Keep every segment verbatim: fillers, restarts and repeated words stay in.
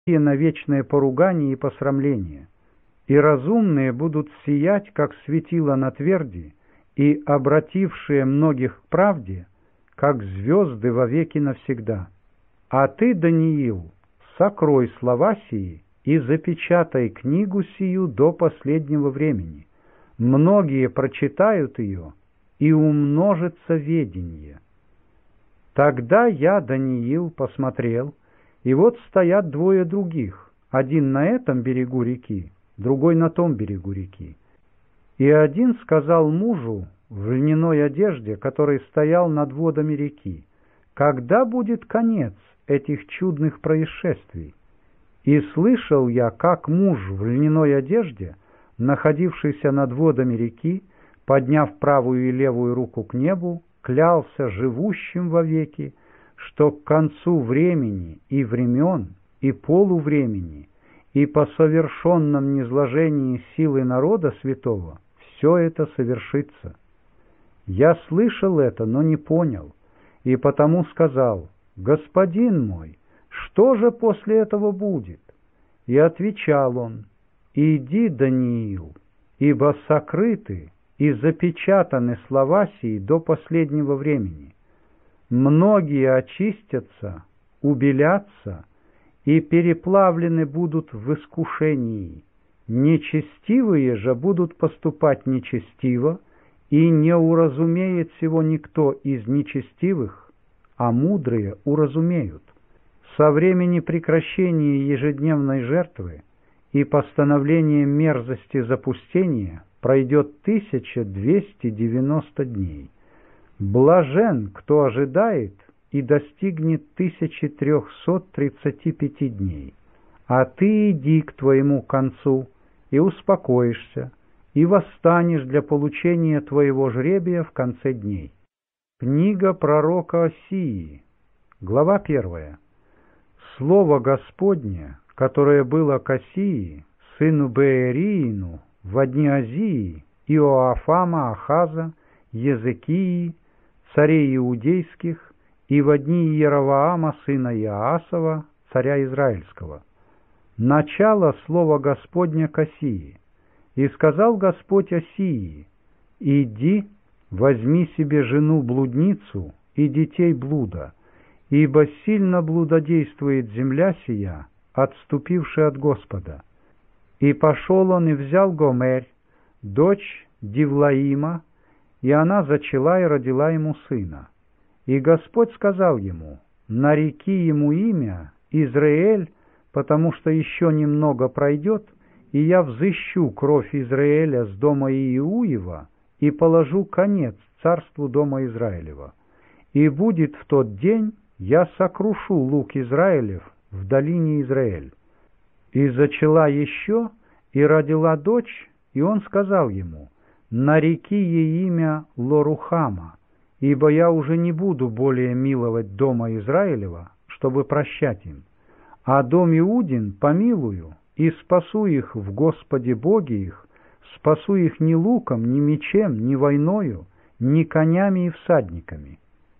на вечное поругание и посрамление, и разумные будут сиять, как светило на тверди, и обратившие многих к правде, как звезды вовеки навсегда. А ты, Даниил, сокрой слова сии и запечатай книгу сию до последнего времени. Многие прочитают ее, и умножится ведение. Тогда я, Даниил, посмотрел, и вот стоят двое других, один на этом берегу реки, другой на том берегу реки. И один сказал мужу в льняной одежде, который стоял над водами реки: «Когда будет конец этих чудных происшествий?» И слышал я, как муж в льняной одежде, находившийся над водами реки, подняв правую и левую руку к небу, клялся живущим вовеки, что к концу времени и времен, и полувремени, и по совершенном низложении силы народа святого все это совершится. Я слышал это, но не понял, и потому сказал: «Господин мой, что же после этого будет?» И отвечал он: «Иди, Даниил, ибо сокрыты и запечатаны слова сии до последнего времени. Многие очистятся, убелятся, и переплавлены будут в искушении. Нечестивые же будут поступать нечестиво, и не уразумеет сего никто из нечестивых, а мудрые уразумеют. Со времени прекращения ежедневной жертвы и постановления мерзости запустения пройдет тысяча двести девяносто дней. Блажен, кто ожидает и достигнет тысячи трехсот тридцати пяти дней. А ты иди к твоему концу и успокоишься, и восстанешь для получения твоего жребия в конце дней». Книга пророка Осии, глава первая. Слово Господне, которое было к Осии, сыну Беериину, во дни Озии, Иоафама, Ахаза, Езекии, царей иудейских, и во дни Иеровоама, сына Иоасова, царя Израильского. Начало слова Господня к Осии. «И сказал Господь Осии: иди, возьми себе жену-блудницу и детей блуда, ибо сильно блудодействует земля сия, отступившая от Господа». И пошел он и взял Гомерь, дочь Дивлаима, и она зачала и родила ему сына. И Господь сказал ему: «Нареки ему имя Израэль, потому что еще немного пройдет, и я взыщу кровь Израиля с дома Иуева и положу конец царству дома Израилева. И будет в тот день, я сокрушу лук Израилев в долине Израиль». И зачала еще, и родила дочь, и он сказал ему: «Нареки ей имя Лорухама, ибо я уже не буду более миловать дома Израилева, чтобы прощать им, а дом Иудин помилую и спасу их в Господе Боге их, спасу их ни луком, ни мечем, ни войною, ни конями и всадниками».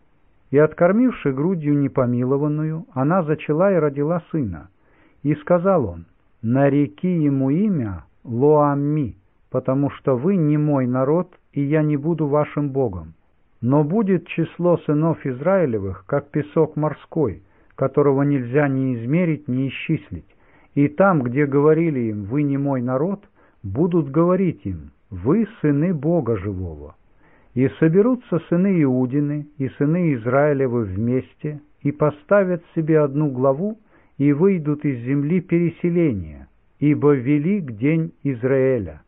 И, откормивши грудью непомилованную, она зачала и родила сына. И сказал он: «Нареки ему имя Лоамми, потому что вы не мой народ, и я не буду вашим Богом. Но будет число сынов Израилевых, как песок морской, которого нельзя ни измерить, ни исчислить. И там, где говорили им: вы не мой народ, будут говорить им: вы сыны Бога живого. И соберутся сыны Иудины и сыны Израилевы вместе, и поставят себе одну главу, и выйдут из земли переселения, ибо велик день Израиля».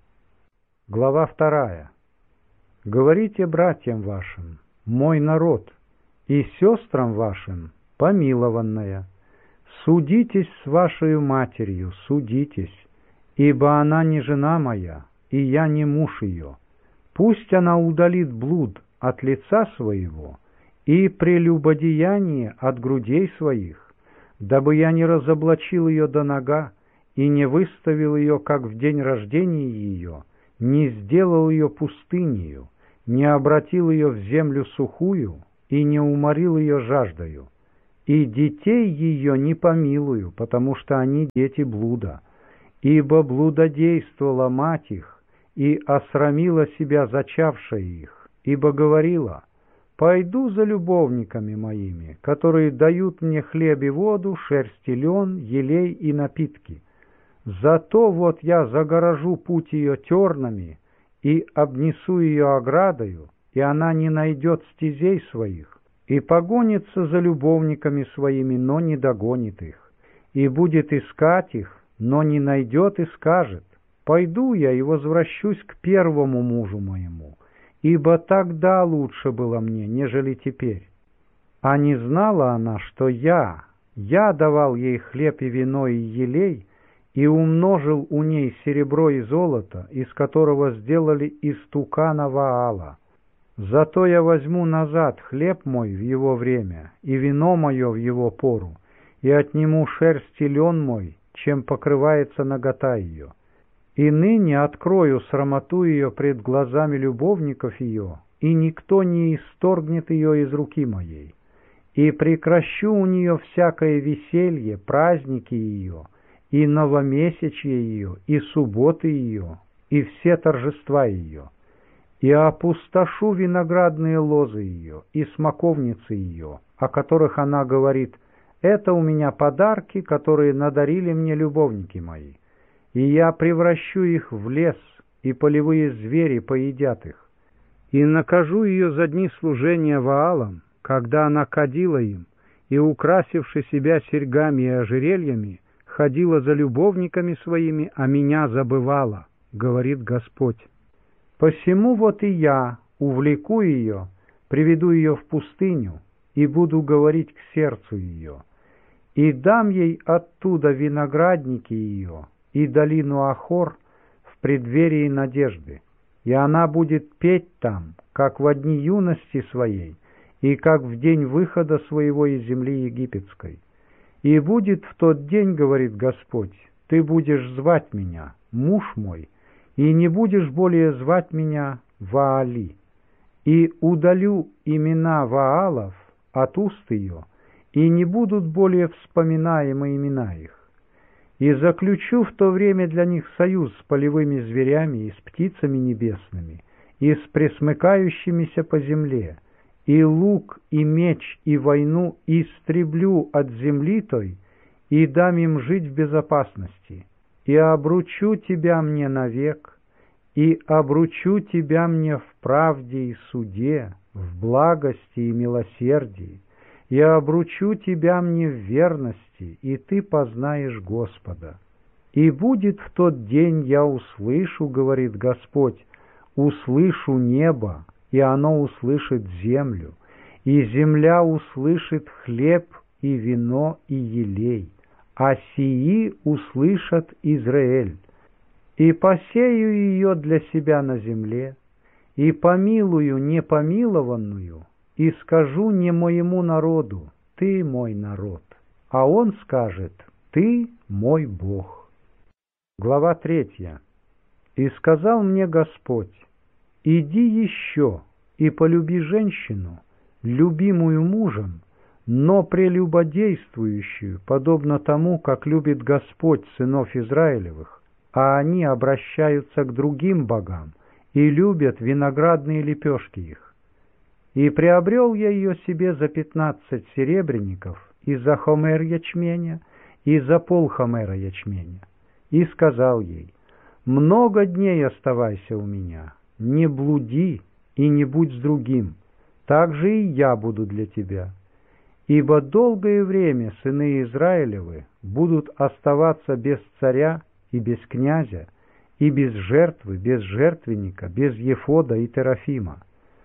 Глава вторая. «Говорите братьям вашим: мой народ, и сестрам вашим: помилованная. Судитесь с вашей матерью, судитесь, ибо она не жена моя, и я не муж ее. Пусть она удалит блуд от лица своего и прелюбодеяние от грудей своих, дабы я не разоблачил ее до нога и не выставил ее, как в день рождения ее, не сделал ее пустынею, не обратил ее в землю сухую и не уморил ее жаждою. и детей ее не помилую, потому что они дети блуда, ибо блудодействовала мать их и осрамила себя зачавшая их, ибо говорила: «Пойду за любовниками моими, которые дают мне хлеб и воду, шерсть и лен, елей и напитки. Зато вот я загорожу путь ее тернами и обнесу ее оградою, и она не найдет стезей своих, и погонится за любовниками своими, но не догонит их, и будет искать их, но не найдет и скажет: пойду я и возвращусь к первому мужу моему, ибо тогда лучше было мне, нежели теперь». А не знала она, что я, я давал ей хлеб и вино и елей, и умножил у ней серебро и золото, из которого сделали истукана Ваала. Зато я возьму назад хлеб мой в его время, и вино мое в его пору, и отниму шерсть и лен мой, чем покрывается нагота ее. И ныне открою срамоту ее пред глазами любовников ее, и никто не исторгнет ее из руки моей. И прекращу у нее всякое веселье, праздники ее, и новомесячье ее, и субботы ее, и все торжества ее. И опустошу виноградные лозы ее и смоковницы ее, о которых она говорит: «Это у меня подарки, которые надарили мне любовники мои». И я превращу их в лес, и полевые звери поедят их. И накажу ее за дни служения Ваалам, когда она кадила им, и, украсивши себя серьгами и ожерельями, ходила за любовниками своими, а меня забывала, говорит Господь. Посему вот и я увлеку ее, приведу ее в пустыню, и буду говорить к сердцу ее, и дам ей оттуда виноградники ее и долину Ахор в преддверии надежды, и она будет петь там, как во дни юности своей, и как в день выхода своего из земли египетской. И будет в тот день, говорит Господь, ты будешь звать меня, муж мой, и не будешь более звать меня Ваали. И удалю имена Ваалов от уст ее, и не будут более вспоминаемы имена их. И заключу в то время для них союз с полевыми зверями и с птицами небесными, и с пресмыкающимися по земле, и лук, и меч, и войну истреблю от земли той, и дам им жить в безопасности, и обручу тебя мне навек, и обручу тебя мне в правде и суде, в благости и милосердии, и обручу тебя мне в верности, и ты познаешь Господа. И будет в тот день, я услышу, говорит Господь, услышу небо, и оно услышит землю, и земля услышит хлеб и вино и елей, а сии услышат Израиль. И посею ее для себя на земле, и помилую непомилованную, и скажу не моему народу: ты мой народ, а он скажет: ты мой Бог. Глава третья. И сказал мне Господь: иди еще и полюби женщину, любимую мужем, но прелюбодействующую, подобно тому, как любит Господь сынов Израилевых, а они обращаются к другим богам и любят виноградные лепешки их. И приобрел я ее себе за пятнадцать серебряников, и за хомер ячменя, и за пол хомера ячменя. И сказал ей: много дней оставайся у меня, не блуди и не будь с другим, так же и я буду для тебя. Ибо долгое время сыны Израилевы будут оставаться без царя и без князя, и без жертвы, без жертвенника, без ефода и терафима.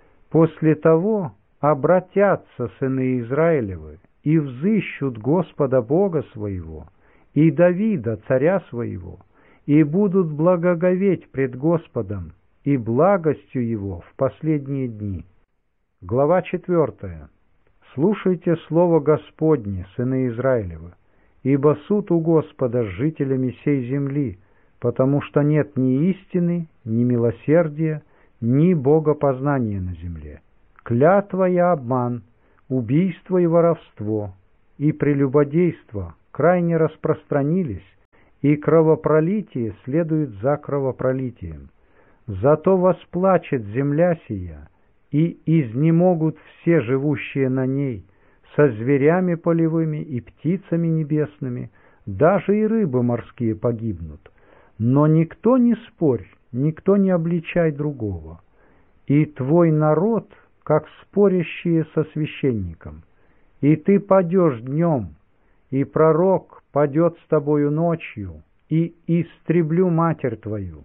После того обратятся сыны Израилевы и взыщут Господа Бога своего и Давида, царя своего, и будут благоговеть пред Господом и благостью Его в последние дни. Глава четвертая. Слушайте слово Господне, сыны Израилевы, ибо суд у Господа с жителями сей земли, потому что нет ни истины, ни милосердия, ни богопознания на земле. Клятва и обман, убийство и воровство, и прелюбодейство крайне распространились, и кровопролитие следует за кровопролитием. Зато восплачет земля сия, и изнемогут все живущие на ней, со зверями полевыми и птицами небесными, даже и рыбы морские погибнут. Но никто не спорь, никто не обличай другого. И твой народ, как спорящие со священником, и ты падешь днем, и пророк падет с тобою ночью, и истреблю матерь твою.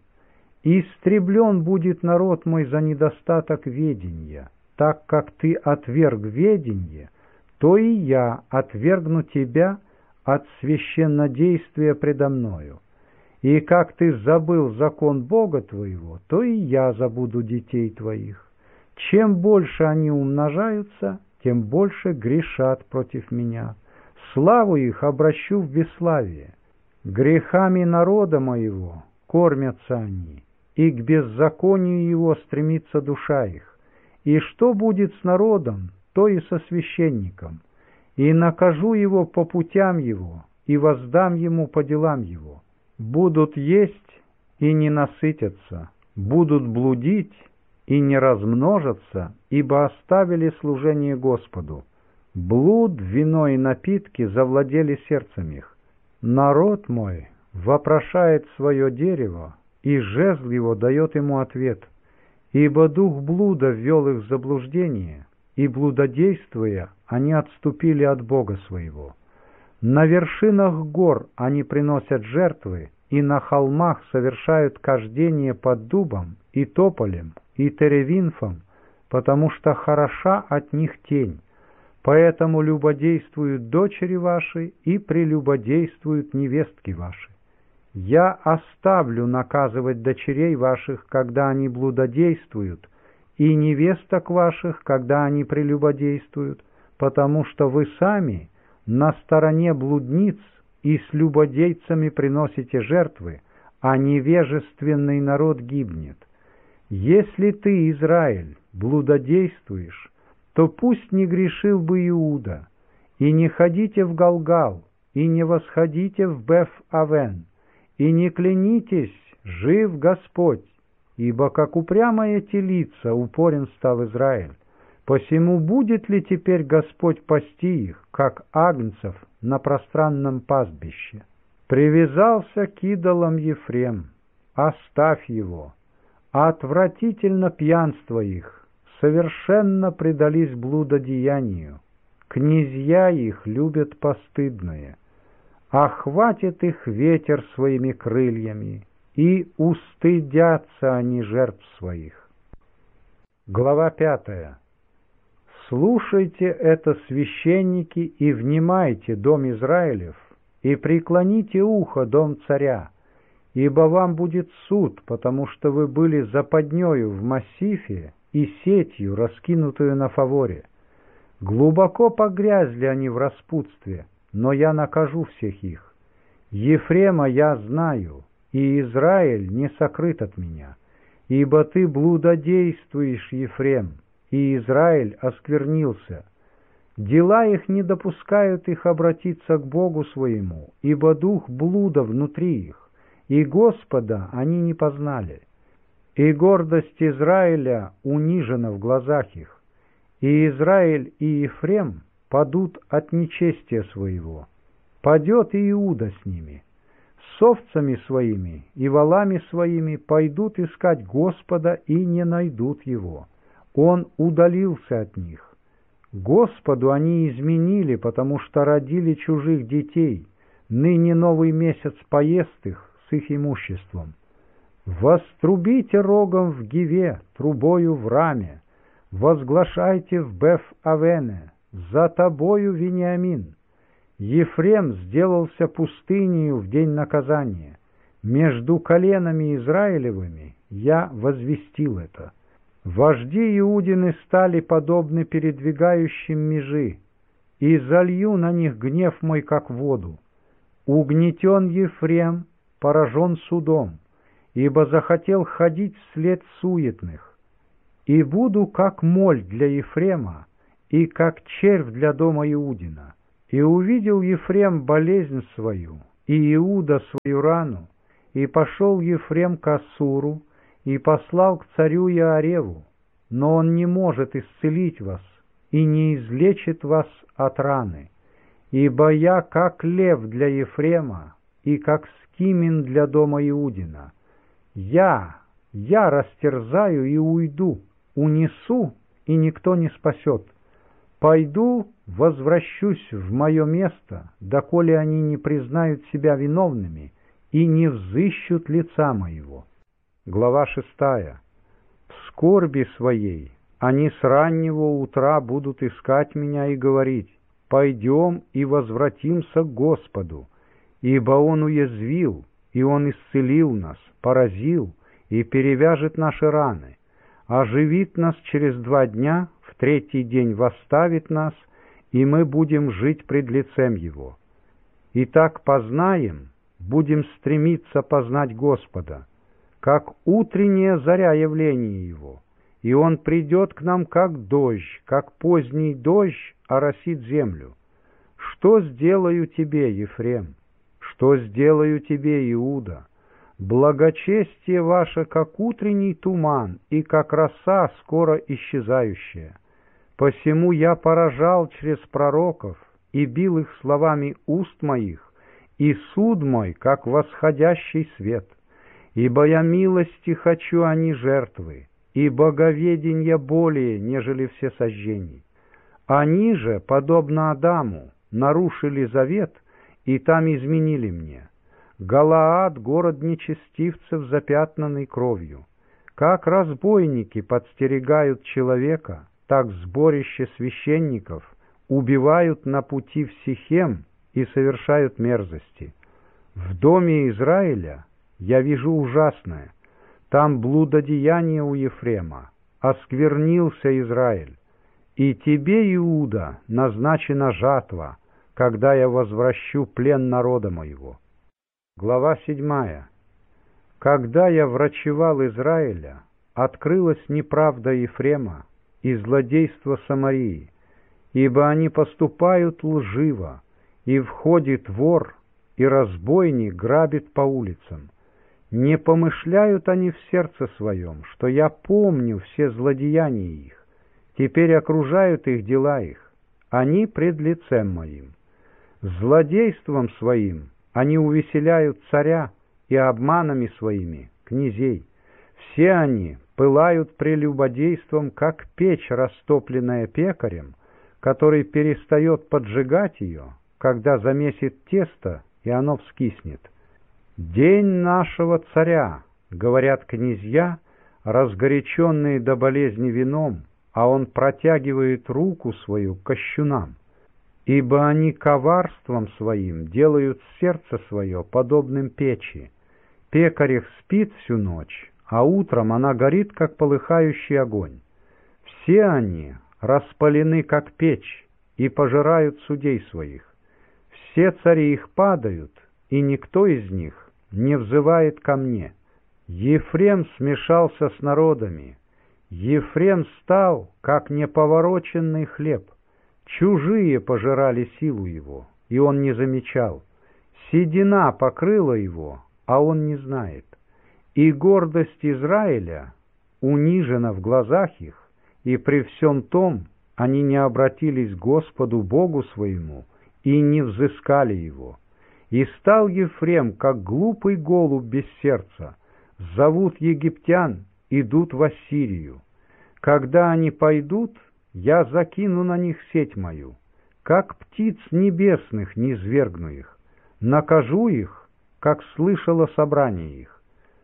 Истреблен будет народ мой за недостаток ведения, так как ты отверг ведение, то и я отвергну тебя от священнодействия предо мною. И как ты забыл закон Бога твоего, то и я забуду детей твоих. Чем больше они умножаются, тем больше грешат против меня. Славу их обращу в бесславие. Грехами народа моего кормятся они, и к беззаконию его стремится душа их. И что будет с народом, то и со священником. И накажу его по путям его, и воздам ему по делам его. Будут есть и не насытятся, будут блудить и не размножатся, ибо оставили служение Господу. Блуд, вино и напитки завладели сердцем их. Народ мой вопрошает свое дерево, и жезл его дает ему ответ. Ибо дух блуда ввел их в заблуждение, и, блудодействуя, они отступили от Бога своего. На вершинах гор они приносят жертвы, и на холмах совершают кождение под дубом, и тополем, и теревинфом, потому что хороша от них тень. Поэтому любодействуют дочери ваши, и прелюбодействуют невестки ваши. Я оставлю наказывать дочерей ваших, когда они блудодействуют, и невесток ваших, когда они прелюбодействуют, потому что вы сами на стороне блудниц и с любодейцами приносите жертвы, а невежественный народ гибнет. Если ты, Израиль, блудодействуешь, то пусть не грешил бы Иуда, и не ходите в Галгал, и не восходите в Беф-Авен, и не клянитесь, жив Господь, ибо как упрямая телица упорен стал Израиль. Посему будет ли теперь Господь пасти их, как агнцев на пространном пастбище? Привязался к идолам Ефрем, оставь его. Отвратительно пьянство их, совершенно предались блудодеянию. Князья их любят постыдное. Охватит их ветер своими крыльями, и устыдятся они жертв своих. Глава пятая. Слушайте это, священники, и внимайте, дом Израилев, и преклоните ухо, дом царя, ибо вам будет суд, потому что вы были западнёю в массифе и сетью, раскинутую на фаворе. Глубоко погрязли они в распутстве, но я накажу всех их. Ефрема я знаю, и Израиль не сокрыт от меня, ибо ты блудодействуешь, Ефрем, и Израиль осквернился. Дела их не допускают их обратиться к Богу своему, ибо дух блуда внутри их, и Господа они не познали. И гордость Израиля унижена в глазах их, и Израиль и Ефрем падут от нечестия своего. Падет и Иуда с ними. С овцами своими и волами своими пойдут искать Господа и не найдут его. Он удалился от них. Господу они изменили, потому что родили чужих детей. Ныне новый месяц поест их с их имуществом. Вострубите рогом в Гиве, трубою в Раме. Возглашайте в Беф-Авене: за тобою, Вениамин. Ефрем сделался пустынею в день наказания. Между коленами Израилевыми я возвестил это. Вожди Иудины стали подобны передвигающим межи, и залью на них гнев мой, как воду. Угнетен Ефрем, поражен судом, ибо захотел ходить вслед суетных. И буду как моль для Ефрема, и как червь для дома Иудина. И увидел Ефрем болезнь свою, и Иуда свою рану, и пошел Ефрем к Ассуру, и послал к царю Иареву, но он не может исцелить вас, и не излечит вас от раны. Ибо я как лев для Ефрема, и как скимин для дома Иудина. Я, я растерзаю и уйду, унесу, и никто не спасет. Пойду, возвращусь в мое место, доколе они не признают себя виновными и не взыщут лица моего. Глава шестая. В скорби своей они с раннего утра будут искать меня и говорить: «Пойдем и возвратимся к Господу, ибо Он уязвил, и Он исцелил нас, поразил и перевяжет наши раны, оживит нас через два дня, в третий день восставит нас, и мы будем жить пред лицем Его. Итак, познаем, будем стремиться познать Господа, как утренняя заря явления Его, и Он придет к нам как дождь, как поздний дождь оросит землю. Что сделаю тебе, Ефрем? Что сделаю тебе, Иуда? Благочестие ваше, как утренний туман, и как роса, скоро исчезающая. Посему я поражал через пророков и бил их словами уст моих, и суд мой, как восходящий свет. Ибо я милости хочу, а не жертвы, и боговеденья более, нежели все сожжений. Они же, подобно Адаму, нарушили завет, и там изменили мне. Галаад — город нечестивцев, запятнанный кровью. Как разбойники подстерегают человека, так сборище священников убивают на пути в Сихем и совершают мерзости. В доме Израиля я вижу ужасное. Там блудодеяние у Ефрема, осквернился Израиль. И тебе, Иуда, назначена жатва, когда я возвращу плен народа моего. Глава седьмая. Когда я врачевал Израиля, открылась неправда Ефрема и злодейство Самарии, ибо они поступают лживо, и входит вор, и разбойник грабит по улицам. Не помышляют они в сердце своем, что я помню все злодеяния их. Теперь окружают их дела их, они пред лицем моим. Злодейством своим они увеселяют царя, и обманами своими князей. Все они пылают прелюбодейством, как печь, растопленная пекарем, который перестает поджигать ее, когда замесит тесто, и оно вскиснет. «День нашего царя», — говорят князья, разгоряченные до болезни вином, а он протягивает руку свою к кощунам. Ибо они коварством своим делают сердце свое подобным печи. Пекарь их спит всю ночь, а утром она горит, как полыхающий огонь. Все они распалены, как печь, и пожирают судей своих. Все цари их падают, и никто из них не взывает ко мне. Ефрем смешался с народами. Ефрем стал, как неповороченный хлеб. Чужие пожирали силу его, и он не замечал. Седина покрыла его, а он не знает. И гордость Израиля унижена в глазах их, и при всем том они не обратились к Господу Богу своему и не взыскали его. И стал Ефрем, как глупый голубь без сердца. Зовут египтян, идут в Ассирию. Когда они пойдут, я закину на них сеть мою, как птиц небесных низвергну их, накажу их, как слышало собрание их.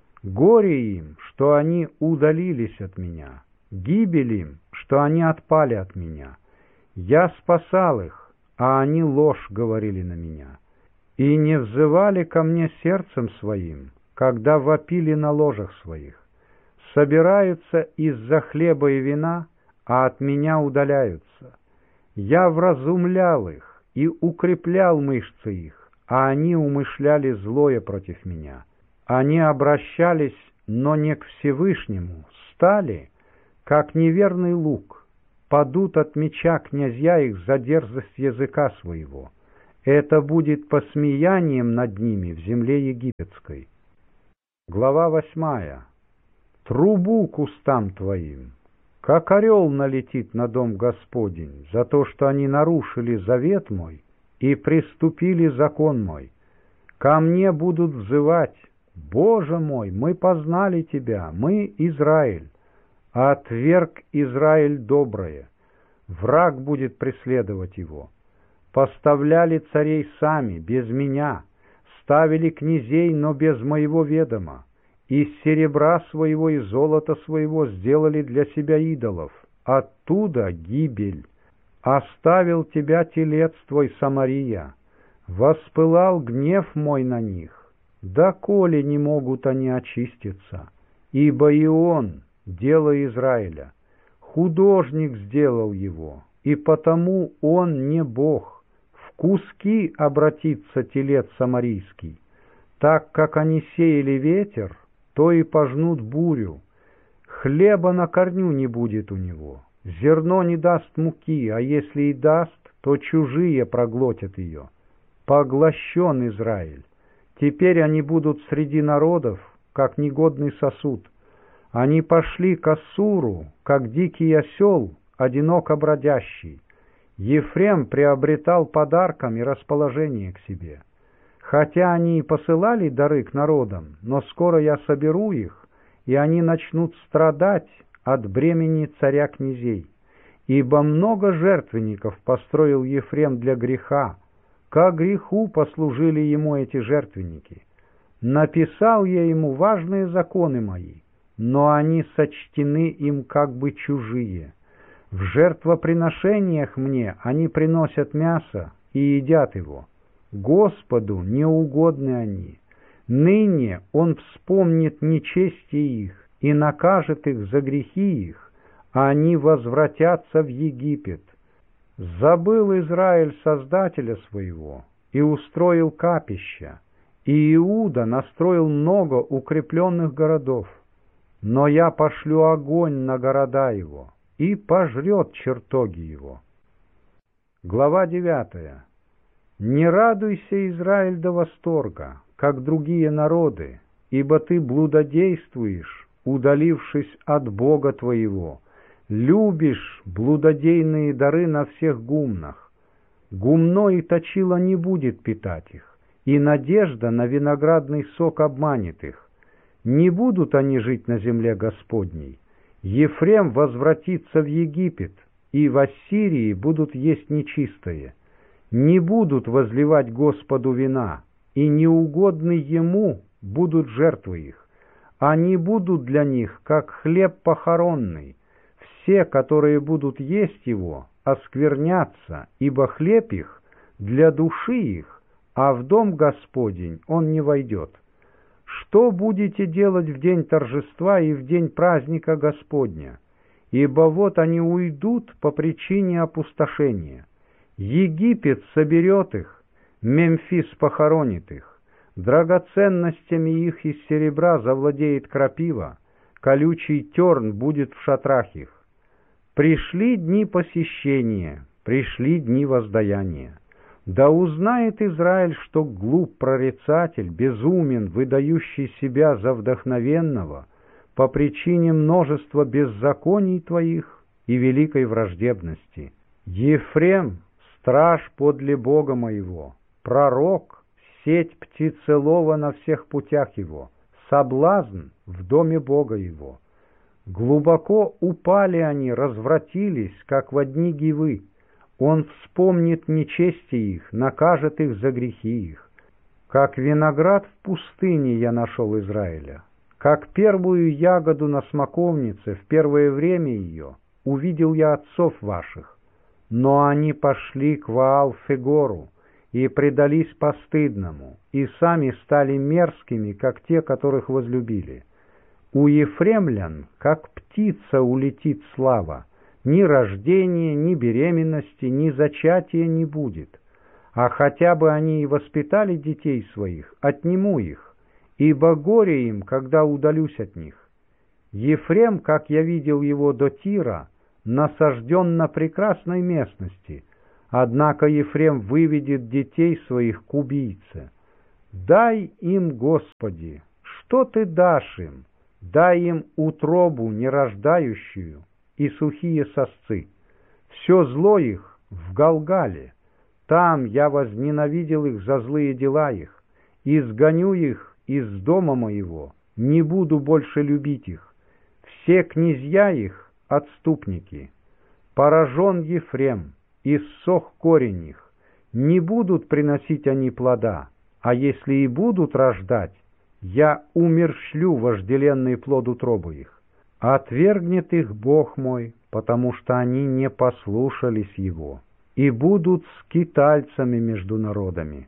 Горе им, что они удалились от меня, гибель им, что они отпали от меня. Я спасал их, а они ложь говорили на меня, и не взывали ко мне сердцем своим, когда вопили на ложах своих. Собираются из-за хлеба и вина, а от меня удаляются. Я вразумлял их и укреплял мышцы их, а они умышляли злое против меня. Они обращались, но не к Всевышнему, стали, как неверный лук, падут от меча князья их за дерзость языка своего. Это будет посмеянием над ними в земле египетской. Глава восьмая. Трубу к устам твоим, как орел налетит на дом Господень за то, что они нарушили завет мой и приступили закон мой. Ко мне будут взывать: Боже мой, мы познали Тебя, мы Израиль. Отверг Израиль доброе, враг будет преследовать его. Поставляли царей сами, без меня, ставили князей, но без моего ведома. Из серебра своего и золота своего сделали для себя идолов. Оттуда гибель. Оставил тебя телец твой, Самария. Воспылал гнев мой на них. Доколе не могут они очиститься? Ибо и он, дело Израиля, художник сделал его, и потому он не Бог. В куски обратится телец самарийский. Так как они сеяли ветер, то и пожнут бурю. Хлеба на корню не будет у него, зерно не даст муки, а если и даст, то чужие проглотят ее. Поглощен Израиль. Теперь они будут среди народов, как негодный сосуд. Они пошли к Ассуру, как дикий осел, одиноко бродящий. Ефрем приобретал подарками расположение к себе. Хотя они и посылали дары к народам, но скоро я соберу их, и они начнут страдать от бремени царя князей. Ибо много жертвенников построил Ефрем для греха, ко греху послужили ему эти жертвенники. Написал я ему важные законы мои, но они сочтены им как бы чужие. В жертвоприношениях мне они приносят мясо и едят его. Господу неугодны они. Ныне Он вспомнит нечестие их и накажет их за грехи их, а они возвратятся в Египет. Забыл Израиль Создателя своего и устроил капища, и Иуда настроил много укрепленных городов. Но я пошлю огонь на города его и пожрет чертоги его. Глава девятая. Не радуйся, Израиль, до восторга, как другие народы, ибо ты блудодействуешь, удалившись от Бога твоего, любишь блудодейные дары на всех гумнах. Гумно и точило не будет питать их, и надежда на виноградный сок обманет их. Не будут они жить на земле Господней. Ефрем возвратится в Египет, и в Ассирии будут есть нечистое. Не будут возливать Господу вина, и неугодны Ему будут жертвы их. Они будут для них, как хлеб похоронный. Все, которые будут есть его, осквернятся, ибо хлеб их для души их, а в дом Господень он не войдет. Что будете делать в день торжества и в день праздника Господня? Ибо вот они уйдут по причине опустошения. Египет соберет их, Мемфис похоронит их, драгоценностями их из серебра завладеет крапива, колючий терн будет в шатрах их. Пришли дни посещения, пришли дни воздаяния. Да узнает Израиль, что глуп прорицатель, безумен, выдающий себя за вдохновенного, по причине множества беззаконий твоих и великой враждебности. Ефрем — страж подле Бога моего, пророк — сеть птицелова на всех путях его, соблазн в доме Бога его. Глубоко упали они, развратились, как во дни Гивы. Он вспомнит нечестие их, накажет их за грехи их. Как виноград в пустыне я нашел Израиля, как первую ягоду на смоковнице в первое время ее увидел я отцов ваших. Но они пошли к Ваал-Фегору и предались постыдному, и сами стали мерзкими, как те, которых возлюбили. У ефремлян, как птица, улетит слава, ни рождения, ни беременности, ни зачатия не будет. А хотя бы они и воспитали детей своих, отниму их, ибо горе им, когда удалюсь от них. Ефрем, как я видел его до Тира, насажден на прекрасной местности, Однако Ефрем выведет детей своих к убийце. Дай им, Господи, что Ты дашь им? Дай им утробу нерождающую и сухие сосцы. Все зло их в Галгале. Там я возненавидел их за злые дела их. Изгоню их из дома моего, не буду больше любить их. Все князья их — отступники. Поражен Ефрем, иссох корень их. Не будут приносить они плода, а если и будут рождать, я умерщвлю вожделенный плод утробы их. Отвергнет их Бог мой, потому что они не послушались Его, и будут скитальцами между народами.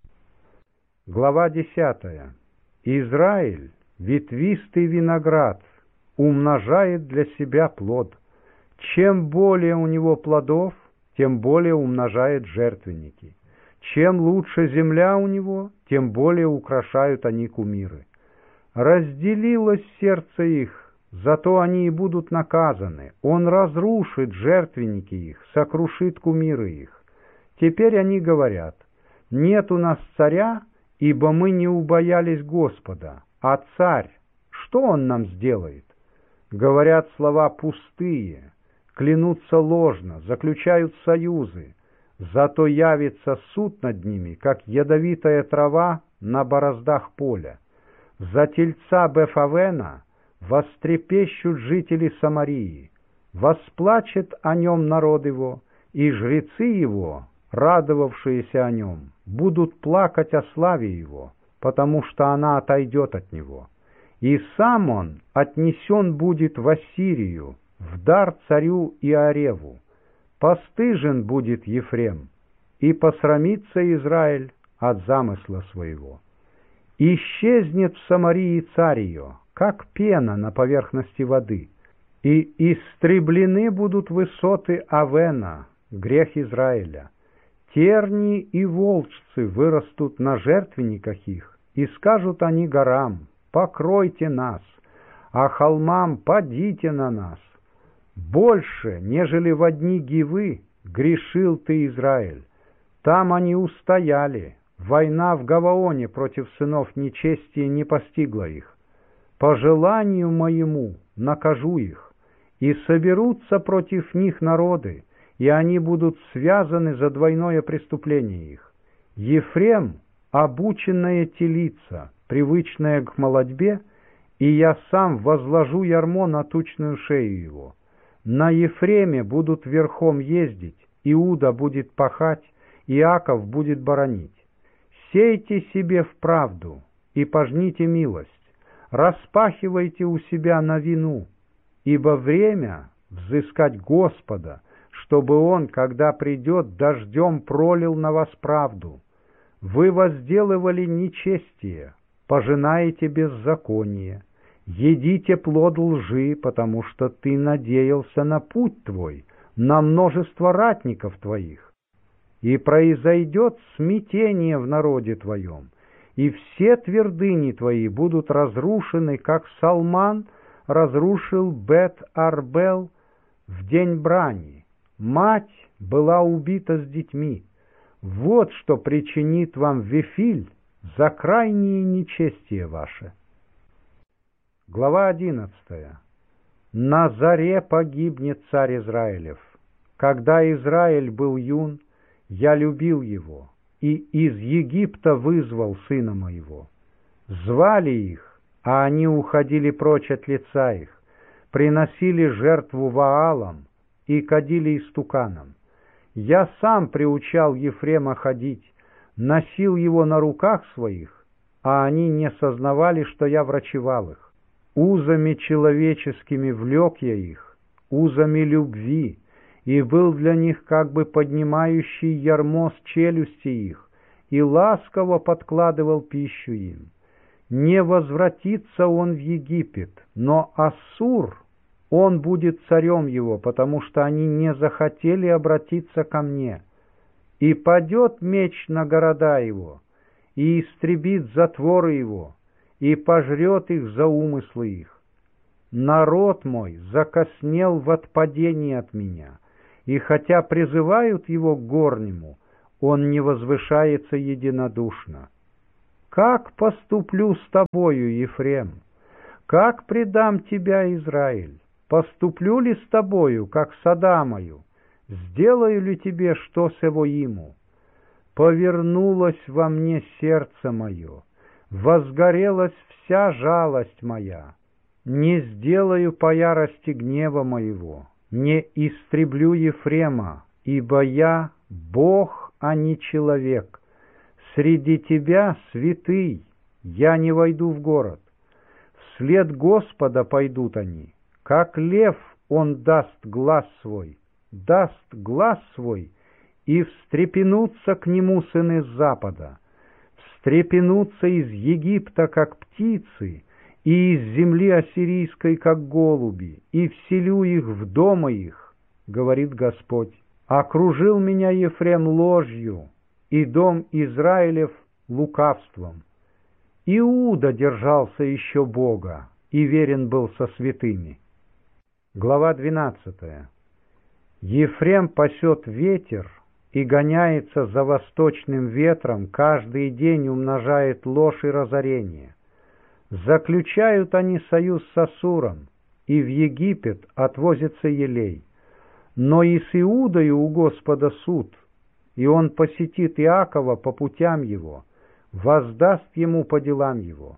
Глава десятая. Израиль, ветвистый виноград, умножает для себя плод. Чем более у него плодов, тем более умножает жертвенники. Чем лучше земля у него, тем более украшают они кумиры. Разделилось сердце их, зато они и будут наказаны. Он разрушит жертвенники их, сокрушит кумиры их. Теперь они говорят: нет у нас царя, ибо мы не убоялись Господа. А царь, что он нам сделает? Говорят слова пустые, клянутся ложно, заключают союзы. Зато явится суд над ними, как ядовитая трава на бороздах поля. За тельца Бефавена вострепещут жители Самарии, восплачет о нем народ его, и жрецы его, радовавшиеся о нем, будут плакать о славе его, потому что она отойдет от него. И сам он отнесен будет в Ассирию, в дар царю Иореву. Постыжен будет Ефрем, и посрамится Израиль от замысла своего. Исчезнет в Самарии царь ее, как пена на поверхности воды, и истреблены будут высоты Авена, грех Израиля. Тернии и волчцы вырастут на жертвенниках их, и скажут они горам: покройте нас, а холмам: падите на нас. Больше, нежели в дни Гивы, грешил ты, Израиль. Там они устояли. Война в Гаваоне против сынов нечестия не постигла их. По желанию моему накажу их, и соберутся против них народы, и они будут связаны за двойное преступление их. Ефрем — обученная телица, привычная к молодьбе, и я сам возложу ярмо на тучную шею его. На Ефреме будут верхом ездить, Иуда будет пахать, Иаков будет боронить. Сейте себе вправду и пожните милость, распахивайте у себя новину, ибо время взыскать Господа, чтобы Он, когда придет, дождем пролил на вас правду. Вы возделывали нечестие, пожинаете беззаконие. Едите плод лжи, потому что ты надеялся на путь твой, на множество ратников твоих. И произойдет смятение в народе твоем, и все твердыни твои будут разрушены, как Салман разрушил Бет-Арбел в день брани. Мать была убита с детьми. Вот что причинит вам Вифиль за крайние нечестие ваше. Глава одиннадцатая. На заре погибнет царь Израилев. Когда Израиль был юн, я любил его, и из Египта вызвал сына моего. Звали их, а они уходили прочь от лица их, приносили жертву Ваалам и кадили истуканам. Я сам приучал Ефрема ходить, носил его на руках своих, а они не сознавали, что я врачевал их. Узами человеческими влек я их, узами любви, и был для них как бы поднимающий ярмо с челюсти их, и ласково подкладывал пищу им. Не возвратится он в Египет, но Ассур, он будет царем его, потому что они не захотели обратиться ко мне. И падет меч на города его, и истребит затворы его, и пожрет их за умыслы их. Народ мой закоснел в отпадении от меня, и хотя призывают его к горнему, он не возвышается единодушно. Как поступлю с тобою, Ефрем? Как предам тебя, Израиль? Поступлю ли с тобою, как с Адамою? Сделаю ли тебе, что с его иму? Повернулось во мне сердце мое, возгорелась вся жалость моя. Не сделаю по ярости гнева моего, не истреблю Ефрема, ибо я Бог, а не человек. Среди тебя святый, я не войду в город. Вслед Господа пойдут они, как лев он даст глаз свой, даст глаз свой, и встрепенутся к нему сыны с запада, встрепенутся из Египта, как птицы, и из земли ассирийской, как голуби, и вселю их в дома их, говорит Господь. Окружил меня Ефрем ложью, и дом Израилев лукавством. Иуда держался еще Бога, и верен был со святыми. Глава двенадцатая. Ефрем пасет ветер и гоняется за восточным ветром, каждый день умножает ложь и разорение. Заключают они союз с Ассуром, и в Египет отвозится елей. Но и с Иудою у Господа суд, и он посетит Иакова по путям его, воздаст ему по делам его.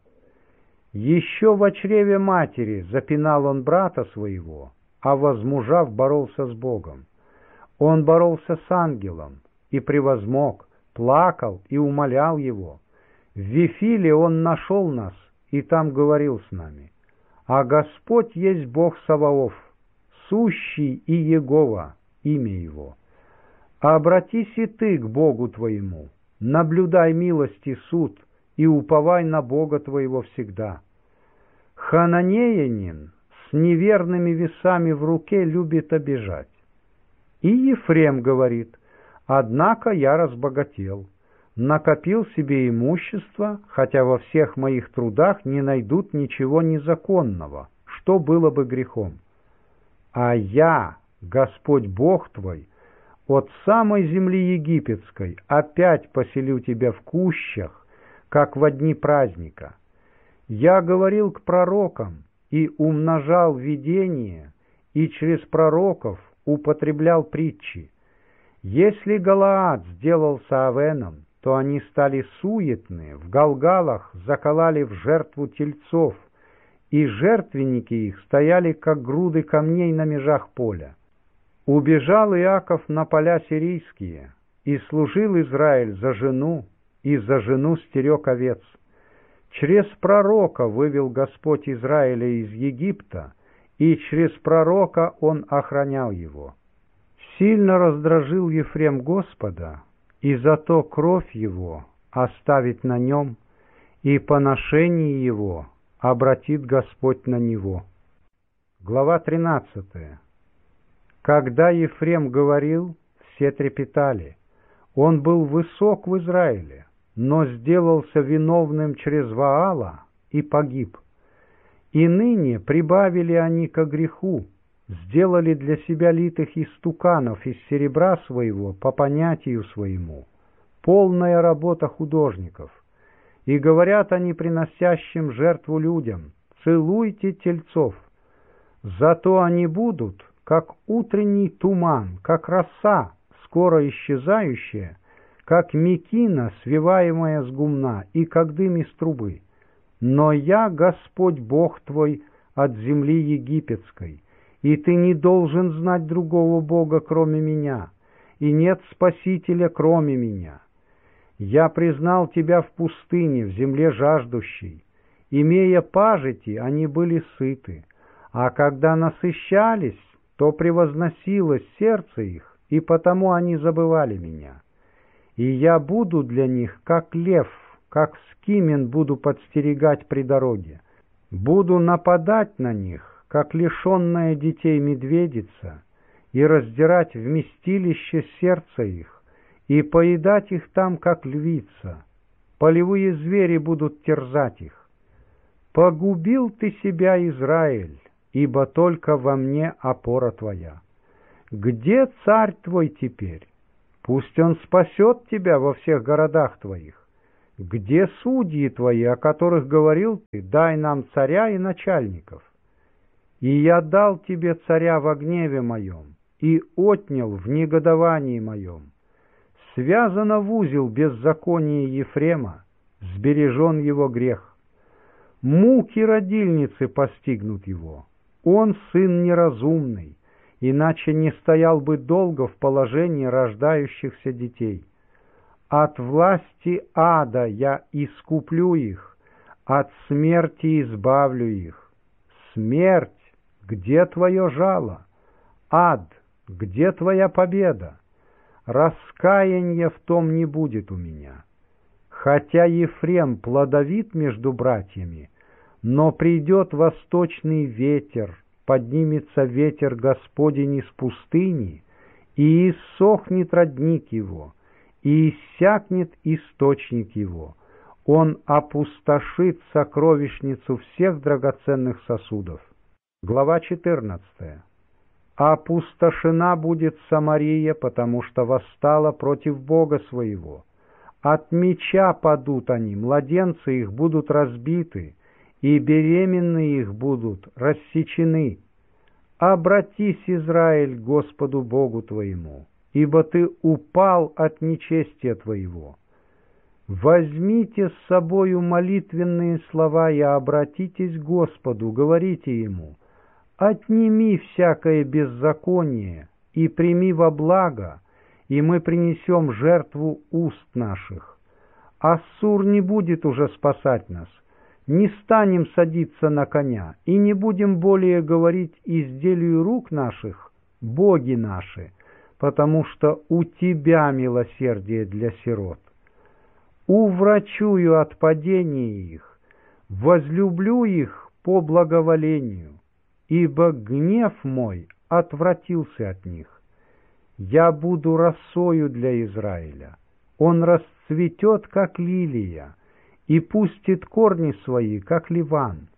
Еще во чреве матери запинал он брата своего, а возмужав боролся с Богом. Он боролся с ангелом и превозмог, плакал и умолял его. В Вифиле он нашел нас и там говорил с нами. А Господь есть Бог Саваоф, сущий и Егова, имя его. Обратись и ты к Богу твоему, наблюдай милость и суд, и уповай на Бога твоего всегда. Хананеянин с неверными весами в руке любит обижать. И Ефрем говорит: однако я разбогател, накопил себе имущество, хотя во всех моих трудах не найдут ничего незаконного, что было бы грехом. А я, Господь Бог твой, от самой земли египетской опять поселю тебя в кущах, как во дни праздника. Я говорил к пророкам и умножал видение, и через пророков употреблял притчи. Если Галаад сделался авеном, то они стали суетны, в Галгалах закололи в жертву тельцов, и жертвенники их стояли, как груды камней на межах поля. Убежал Иаков на поля сирийские, и служил Израиль за жену, и за жену стерег овец. Через пророка вывел Господь Израиля из Египта, и через пророка он охранял его. Сильно раздражил Ефрем Господа, и зато кровь его оставит на нем, и поношение его обратит Господь на него. Глава тринадцатая. Когда Ефрем говорил, все трепетали. Он был высок в Израиле, но сделался виновным через Ваала и погиб. И ныне прибавили они ко греху, сделали для себя литых истуканов из серебра своего по понятию своему, полная работа художников. И говорят они приносящим жертву людям: целуйте тельцов. Зато они будут, как утренний туман, как роса, скоро исчезающая, как мекина, свиваемая с гумна, и как дым из трубы. Но я, Господь Бог твой, от земли египетской, и ты не должен знать другого Бога, кроме меня, и нет Спасителя, кроме меня. Я признал тебя в пустыне, в земле жаждущей. Имея пажити, они были сыты, а когда насыщались, то превозносилось сердце их, и потому они забывали меня. И я буду для них, как лев, как скимен буду подстерегать при дороге. Буду нападать на них, как лишенная детей медведица, и раздирать вместилище сердца их, и поедать их там, как львица. Полевые звери будут терзать их. Погубил ты себя, Израиль, ибо только во мне опора твоя. Где царь твой теперь? Пусть он спасет тебя во всех городах твоих. Где судьи твои, о которых говорил ты, дай нам царя и начальников? И я дал тебе царя во гневе моем и отнял в негодовании моем. Связано в узел беззаконие Ефрема, сбережен его грех. Муки родильницы постигнут его. Он сын неразумный, иначе не стоял бы долго в положении рождающихся детей. От власти ада я искуплю их, от смерти избавлю их. Смерть, где твое жало? Ад, где твоя победа? Раскаяния в том не будет у меня. Хотя Ефрем плодовит между братьями, но придет восточный ветер, поднимется ветер Господень из пустыни, и иссохнет родник его, и иссякнет источник его. Он опустошит сокровищницу всех драгоценных сосудов. Глава четырнадцатая. Опустошена будет Самария, потому что восстала против Бога своего. От меча падут они, младенцы их будут разбиты, и беременные их будут рассечены. Обратись, Израиль, к Господу Богу твоему, ибо ты упал от нечестия твоего. Возьмите с собою молитвенные слова и обратитесь к Господу, говорите Ему: отними всякое беззаконие и прими во благо, и мы принесем жертву уст наших. Ассур не будет уже спасать нас, не станем садиться на коня, и не будем более говорить изделию рук наших, боги наши, потому что у тебя милосердие для сирот. Уврачую от падения их, возлюблю их по благоволению, ибо гнев мой отвратился от них. Я буду росою для Израиля, он расцветет, как лилия, и пустит корни свои, как ливан.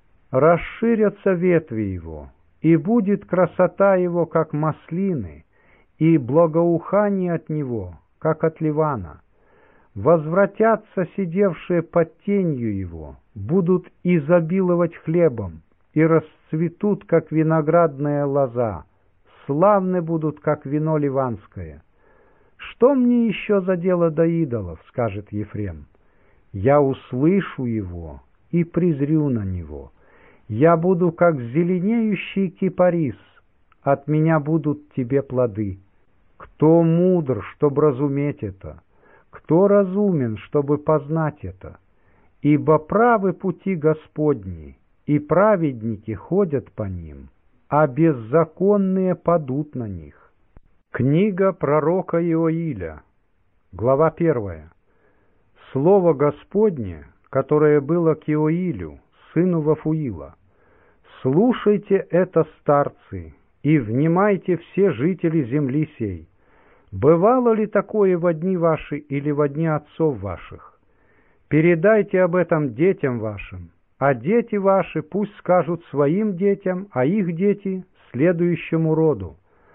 Расширятся ветви его, и будет красота его, как маслины, и благоухание от него, как от ливана. Возвратятся сидевшие под тенью его, будут изобиловать хлебом, и расцветут, как виноградная лоза, славны будут, как вино ливанское. Что мне еще за дело до идолов, скажет Ефрем? Я услышу его и презрю на него. Я буду, как зеленеющий кипарис, от меня будут тебе плоды. Кто мудр, чтобы разуметь это? Кто разумен, чтобы познать это? Ибо правы пути Господни, и праведники ходят по ним, а беззаконные падут на них. Книга пророка Иоиля, глава первая. Слово Господне, которое было к Иоилю, сыну Вафуила. Слушайте это, старцы, и внимайте все жители земли сей. Бывало ли такое во дни ваши или во дни отцов ваших? Передайте об этом детям вашим, а дети ваши пусть скажут своим детям, а их дети — следующему роду.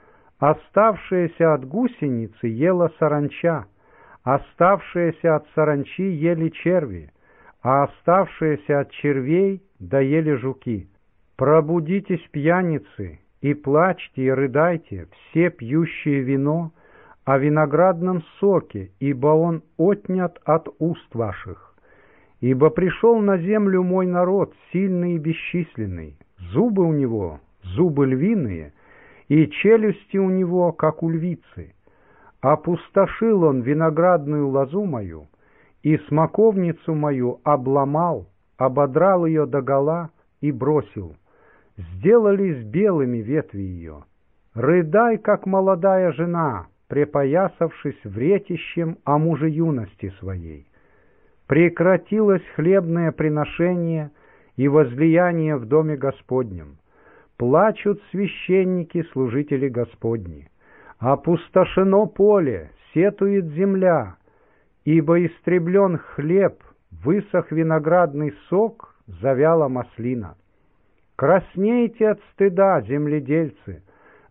Оставшееся от гусеницы ела саранча, оставшиеся от саранчи ели черви, а оставшиеся от червей доели жуки. Пробудитесь, пьяницы, и плачьте, и рыдайте, все пьющие вино, о виноградном соке, ибо он отнят от уст ваших. Ибо пришел на землю мой народ, сильный и бесчисленный, зубы у него, зубы львиные, и челюсти у него, как у львицы. Опустошил он виноградную лозу мою, и смоковницу мою обломал, ободрал ее догола и бросил. Сделались белыми ветви ее. Рыдай, как молодая жена, припоясавшись вретищем о муже юности своей. Прекратилось хлебное приношение и возлияние в доме Господнем. Плачут священники, служители Господни. Опустошено поле, сетует земля, ибо истреблен хлеб, высох виноградный сок, завяла маслина. Краснейте от стыда, земледельцы,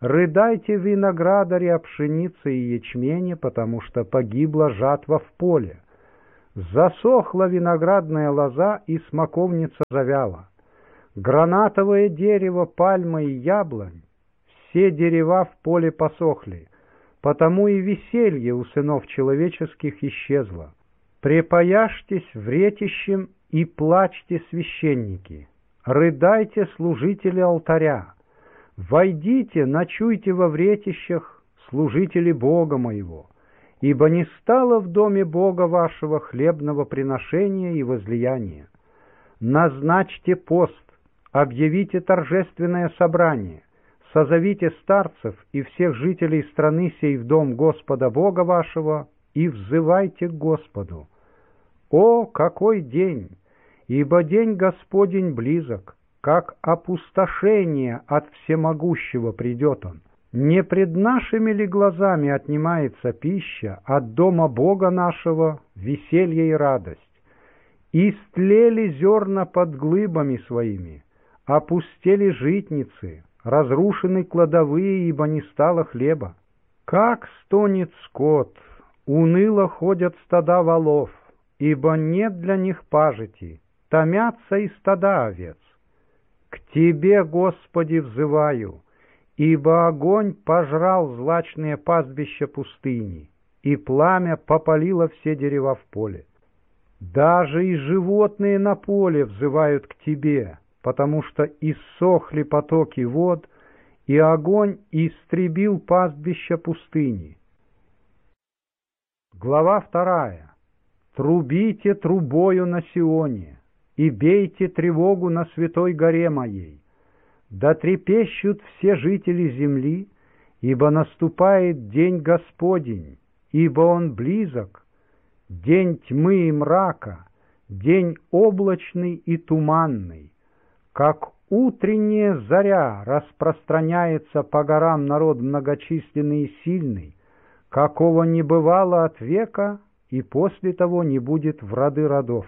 Рыдайте, виноградари, о пшенице и ячмене, потому что погибла жатва в поле. Засохла виноградная лоза, и смоковница завяла. Гранатовое дерево, пальма и яблонь, все дерева в поле посохли, потому и веселье у сынов человеческих исчезло. Препояжьтесь вретищем и плачьте, священники, рыдайте, служители алтаря. Войдите, ночуйте во вретищах, служители Бога моего, ибо не стало в доме Бога вашего хлебного приношения и возлияния. Назначьте пост, объявите торжественное собрание, созовите старцев и всех жителей страны сей в дом Господа Бога вашего и взывайте к Господу. О, какой день! Ибо день Господень близок. Как опустошение от всемогущего придет он. Не пред нашими ли глазами отнимается пища, от дома Бога нашего веселье и радость? Истлели зерна под глыбами своими, опустели житницы, разрушены кладовые, ибо не стало хлеба. Как стонет скот, уныло ходят стада волов, ибо нет для них пажити, томятся и стада овец. К Тебе, Господи, взываю, ибо огонь пожрал злачные пастбища пустыни, и пламя попалило все дерева в поле. Даже и животные на поле взывают к Тебе, потому что иссохли потоки вод, и огонь истребил пастбища пустыни. Глава вторая. Трубите трубою на Сионе, и бейте тревогу на святой горе моей. Да трепещут все жители земли, ибо наступает день Господень, ибо он близок, день тьмы и мрака, день облачный и туманный. Как утренняя заря распространяется по горам народ многочисленный и сильный, какого не бывало от века, и после того не будет в роды родов.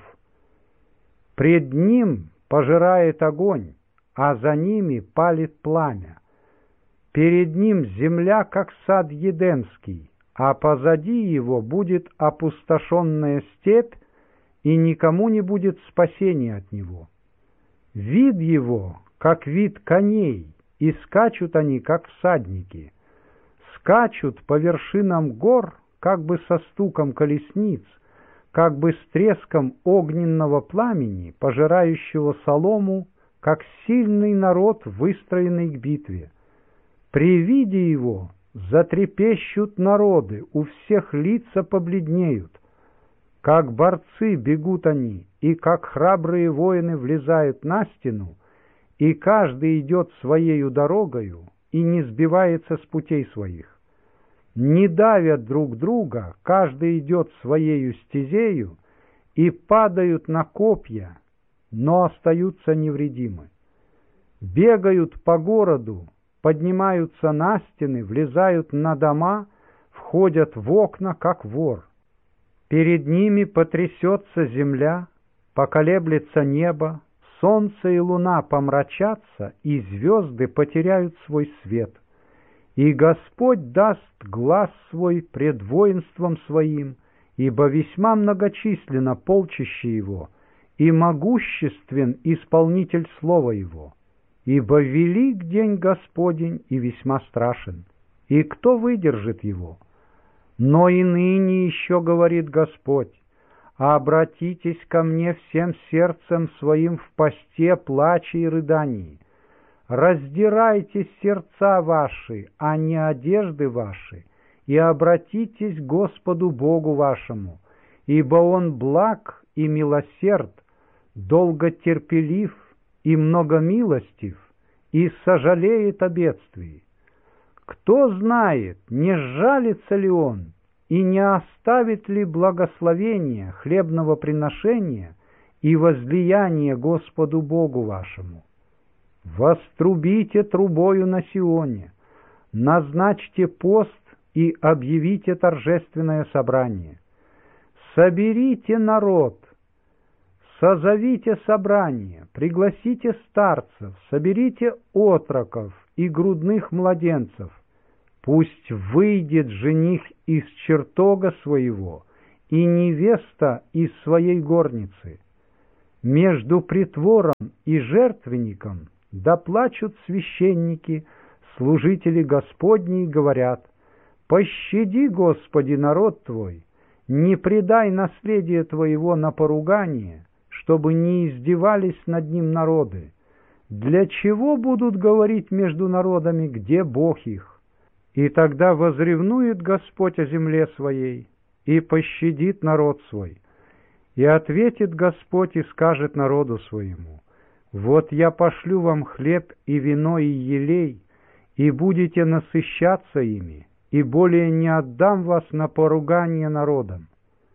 Пред ним пожирает огонь, а за ними палит пламя. Перед ним земля, как сад Едемский, а позади его будет опустошенная степь, и никому не будет спасения от него. Вид его, как вид коней, и скачут они, как всадники. Скачут по вершинам гор, как бы со стуком колесниц, как бы с треском огненного пламени, пожирающего солому, как сильный народ, выстроенный к битве. При виде его затрепещут народы, у всех лица побледнеют. Как борцы бегут они, и как храбрые воины влезают на стену, и каждый идет своею дорогою и не сбивается с путей своих. Не давят друг друга, каждый идет своею стезею, и падают на копья, но остаются невредимы. Бегают по городу, поднимаются на стены, влезают на дома, входят в окна, как вор. Перед ними потрясется земля, поколеблется небо, солнце и луна помрачатся, и звезды потеряют свой свет. И Господь даст глас свой пред воинством своим, ибо весьма многочисленно полчище его, и могуществен исполнитель слова его. Ибо велик день Господень и весьма страшен, и кто выдержит его? Но и ныне еще говорит Господь: обратитесь ко мне всем сердцем своим в посте, плаче и рыдании. Раздирайте сердца ваши, а не одежды ваши, и обратитесь к Господу Богу вашему, ибо Он благ и милосерд, долготерпелив и многомилостив, и сожалеет о бедствии. Кто знает, не сжалится ли Он, и не оставит ли благословения хлебного приношения и возлияния Господу Богу вашему? Вострубите трубою на Сионе, назначьте пост и объявите торжественное собрание. Соберите народ, созовите собрание, пригласите старцев, соберите отроков и грудных младенцев. Пусть выйдет жених из чертога своего и невеста из своей горницы. Между притвором и жертвенником да плачут священники, служители Господни, и говорят: «Пощади, Господи, народ Твой, не предай наследие Твоего на поругание, чтобы не издевались над ним народы. Для чего будут говорить между народами, где Бог их? И тогда возревнует Господь о земле своей и пощадит народ свой. И ответит Господь и скажет народу своему: вот я пошлю вам хлеб и вино и елей, и будете насыщаться ими, и более не отдам вас на поругание народам.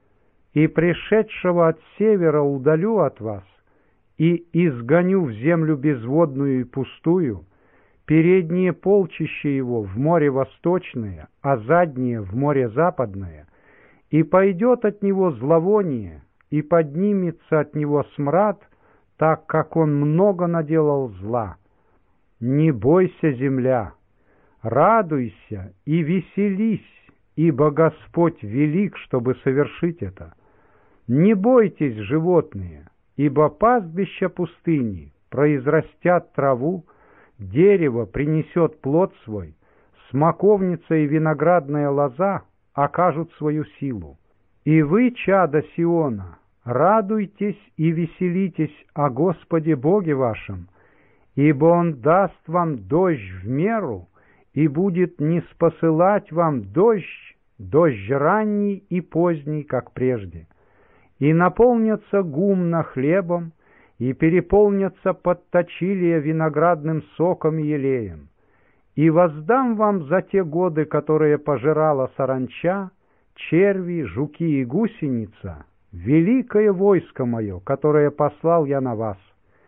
И пришедшего от севера удалю от вас, и изгоню в землю безводную и пустую, передние полчища его в море восточное, а задние в море западное, и пойдет от него зловоние, и поднимется от него смрад, так как он много наделал зла. Не бойся, земля, радуйся и веселись, ибо Господь велик, чтобы совершить это. Не бойтесь, животные, ибо пастбища пустыни произрастят траву, дерево принесет плод свой, смоковница и виноградная лоза окажут свою силу. И вы, чада Сиона, радуйтесь и веселитесь о Господе Боге вашем, ибо Он даст вам дождь в меру и будет ниспосылать вам дождь, дождь ранний и поздний, как прежде. И наполнятся гумна хлебом, и переполнятся подточилия виноградным соком и елеем. И воздам вам за те годы, которые пожирала саранча, черви, жуки и гусеница, великое войско мое, которое послал я на вас.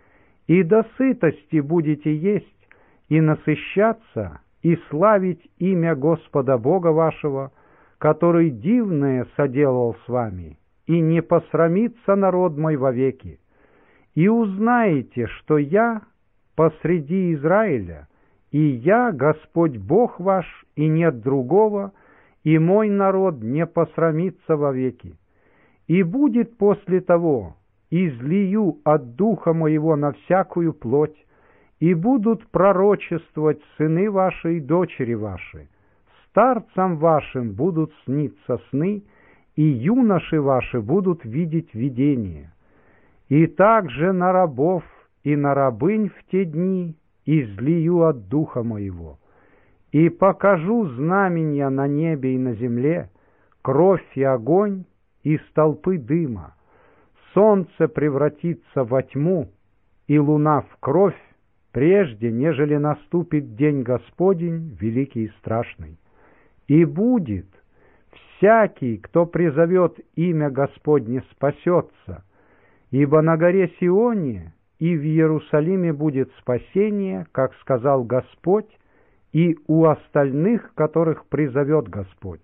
И до сытости будете есть, и насыщаться, и славить имя Господа Бога вашего, который дивное соделал с вами, и не посрамится народ мой вовеки. И узнаете, что я посреди Израиля, и я Господь Бог ваш, и нет другого, и мой народ не посрамится вовеки. И будет после того, излию от духа моего на всякую плоть, и будут пророчествовать сыны ваши и дочери ваши, старцам вашим будут сниться сны, и юноши ваши будут видеть видения. И также на рабов и на рабынь в те дни излию от духа моего, и покажу знамения на небе и на земле, кровь и огонь, и столпы дыма. Солнце превратится во тьму, и луна в кровь, прежде, нежели наступит день Господень, великий и страшный. И будет: всякий, кто призовет имя Господне, спасется, ибо на горе Сионе и в Иерусалиме будет спасение, как сказал Господь, и у остальных, которых призовет Господь.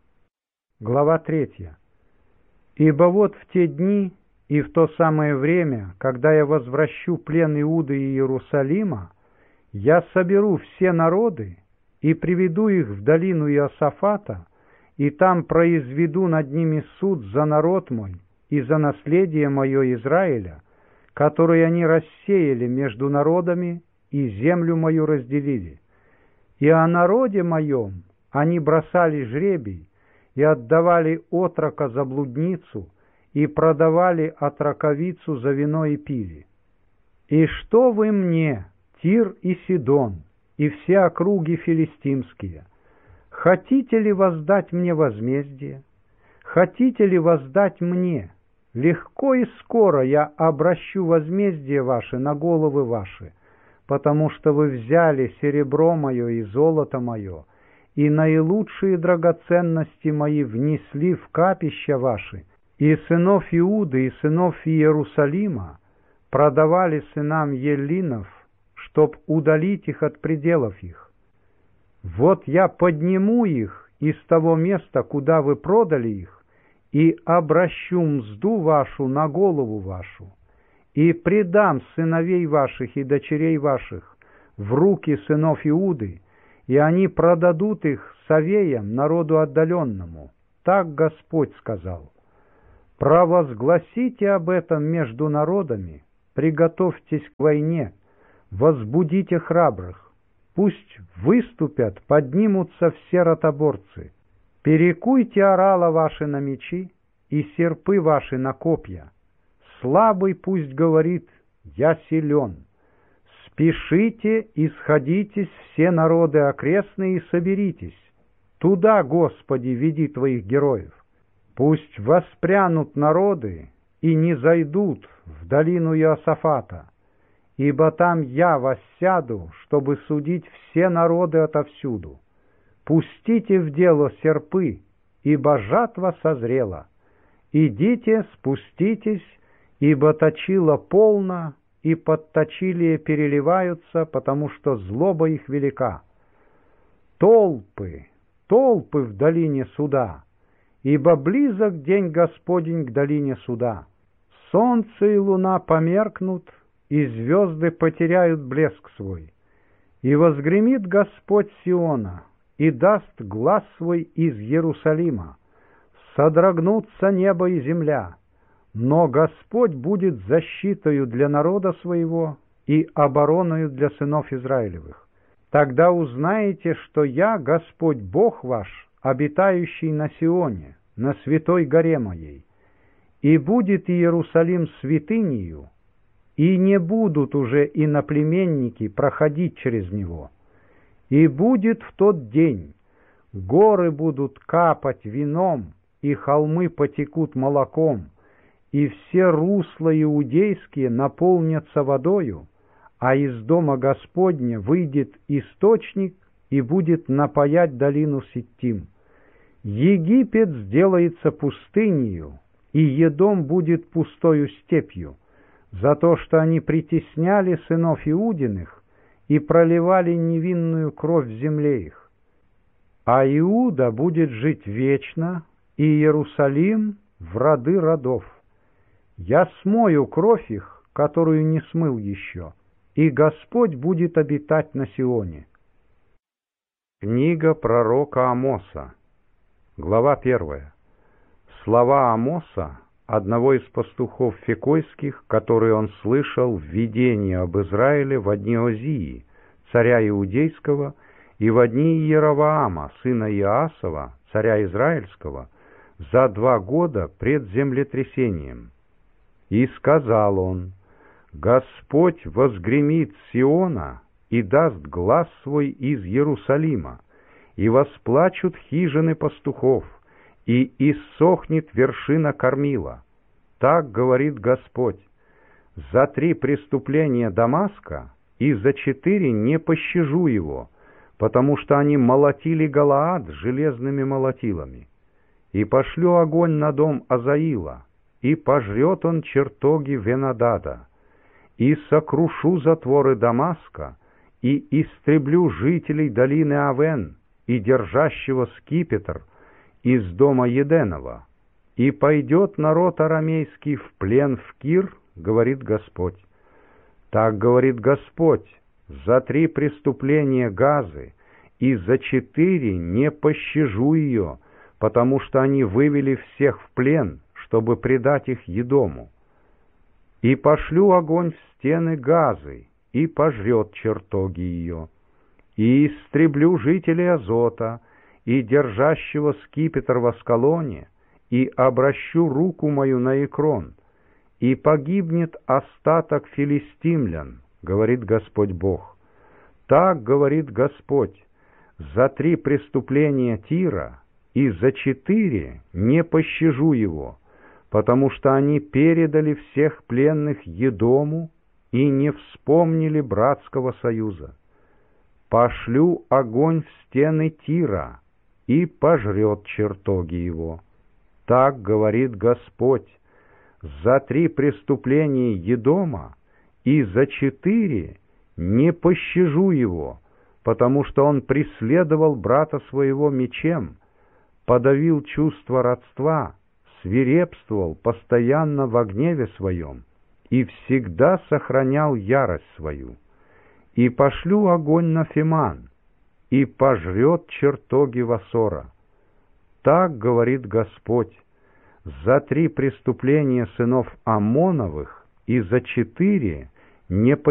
Глава третья. Ибо вот в те дни и в то самое время, когда я возвращу плен Иуды и Иерусалима, я соберу все народы и приведу их в долину Иосафата, и там произведу над ними суд за народ мой и за наследие мое Израиля, которое они рассеяли между народами и землю мою разделили. И о народе моем они бросали жребий и отдавали отрока за блудницу, и продавали отроковицу за вино и пили. И что вы мне, Тир и Сидон, и все округи филистимские, хотите ли воздать мне возмездие? Хотите ли воздать мне? Легко и скоро я обращу возмездие ваше на головы ваши, потому что вы взяли серебро мое и золото мое, и наилучшие драгоценности мои внесли в капища ваши, и сынов Иуды и сынов Иерусалима продавали сынам Еллинов, чтоб удалить их от пределов их. Вот я подниму их из того места, куда вы продали их, и обращу мзду вашу на голову вашу, и предам сыновей ваших и дочерей ваших в руки сынов Иуды, и они продадут их совеям, народу отдаленному. Так Господь сказал. Провозгласите об этом между народами, приготовьтесь к войне, возбудите храбрых, пусть выступят, поднимутся все ротоборцы. Перекуйте орала ваши на мечи и серпы ваши на копья. Слабый пусть говорит: я силен. Спешите и сходитесь все народы окрестные и соберитесь. Туда, Господи, веди твоих героев. Пусть воспрянут народы и не зайдут в долину Иосафата, ибо там я воссяду, чтобы судить все народы отовсюду. Пустите в дело серпы, ибо жатва созрела. Идите, спуститесь, ибо точила полно, и подточилие переливаются, потому что злоба их велика. Толпы, толпы в долине суда, ибо близок день Господень к долине суда. Солнце и луна померкнут, и звезды потеряют блеск свой. И возгремит Господь Сиона, и даст глас свой из Иерусалима. Содрогнутся небо и земля, но Господь будет защитою для народа своего и обороною для сынов Израилевых. Тогда узнаете, что я, Господь Бог ваш, обитающий на Сионе, на святой горе моей. И будет Иерусалим святынею, и не будут уже иноплеменники проходить через него. И будет в тот день, горы будут капать вином, и холмы потекут молоком, и все русла иудейские наполнятся водою, а из дома Господня выйдет источник и будет напоять долину Ситтим. Египет сделается пустынею, и Едом будет пустою степью, за то, что они притесняли сынов Иудиных и проливали невинную кровь в земле их. А Иуда будет жить вечно, и Иерусалим в роды родов. Я смою кровь их, которую не смыл еще, и Господь будет обитать на Сионе. Книга пророка Амоса, глава первая. Слова Амоса, одного из пастухов фекойских, которые он слышал в видении об Израиле в дни Озии, царя Иудейского, и в дни Иеровоама, сына Иоасова, царя Израильского, за два года пред землетрясением. И сказал он: Господь возгремит с Сиона и даст глас свой из Иерусалима, и восплачут хижины пастухов, и иссохнет вершина кормила. Так говорит Господь: за три преступления Дамаска и за четыре не пощажу его, потому что они молотили Галаад железными молотилами. И пошлю огонь на дом Азаила, и пожрет он чертоги Венадада, и сокрушу затворы Дамаска, и истреблю жителей долины Авен и держащего скипетр из дома Еденова, и пойдет народ арамейский в плен в Кир, говорит Господь. Так говорит Господь: за три преступления Газы и за четыре не пощажу ее, потому что они вывели всех в плен, чтобы предать их Едому. И пошлю огонь в стены Газы, и пожрет чертоги ее. И истреблю жителей Азота, и держащего скипетр в Аскалоне, и обращу руку мою на Экрон, и погибнет остаток филистимлян, говорит Господь Бог. Так говорит Господь: за три преступления Тира и за четыре не пощажу его, потому что они передали всех пленных Едому и не вспомнили братского союза. Пошлю огонь в стены Тира, и пожрет чертоги его. Так говорит Господь: за три преступления Едома и за четыре не пощажу его, потому что он преследовал брата своего мечем, подавил чувство родства, свирепствовал постоянно во гневе своем и всегда сохранял ярость свою. и пошлю огонь на Фиман, и пожрет чертоги Васора. Так говорит Господь: за три преступления сынов Амоновых и за четыре не